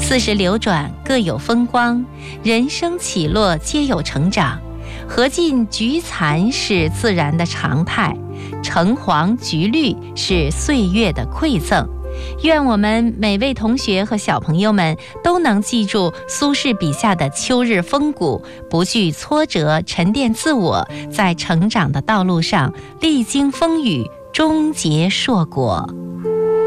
四时流转各有风光，人生起落皆有成长。荷尽菊残是自然的常态，橙黄橘绿是岁月的馈赠。愿我们每位同学和小朋友们都能记住苏轼笔下的秋日风骨，不惧挫折，沉淀自我，在成长的道路上历经风雨，终结硕果。